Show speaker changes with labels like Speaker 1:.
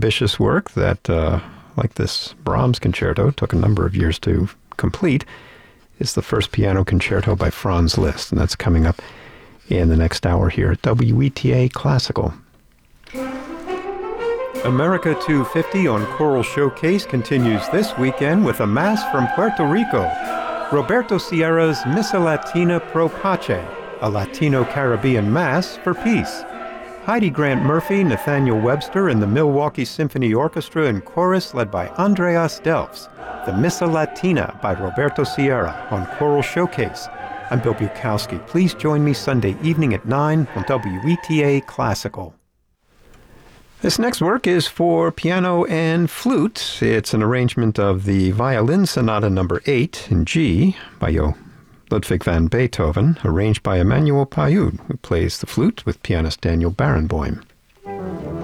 Speaker 1: ambitious work that, like this Brahms concerto, took a number of years to complete, is the first piano concerto by Franz Liszt, and that's coming up in the next hour here at WETA Classical. America 250 on Choral Showcase continues this weekend with a Mass from Puerto Rico. Roberto Sierra's Missa Latina Pro Pace, a Latino-Caribbean Mass for Peace. Heidi Grant Murphy, Nathaniel Webster, and the Milwaukee Symphony Orchestra and Chorus led by Andreas Delfs. The Missa Latina by Roberto Sierra on Choral Showcase. I'm Bill Bukowski. Please join me Sunday evening at 9 on WETA Classical. This next work is for piano and flute. It's an arrangement of the Violin Sonata No. 8 in G by Ludwig van Beethoven, arranged by Emmanuel Payud, who plays the flute with pianist Daniel Barenboim.